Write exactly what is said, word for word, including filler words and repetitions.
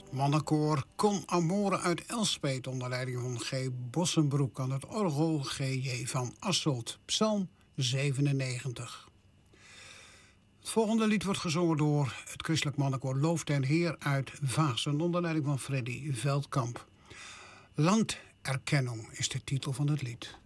Mannenkoor Con Amore uit Elspeet onder leiding van G. Bossenbroek aan het orgel, G J van Asselt, Psalm zevenennegentig. Het volgende lied wordt gezongen door het christelijk mannenkoor Loof den Heer uit Vaassen onder leiding van Freddy Veldkamp. Landerkennung is de titel van het lied.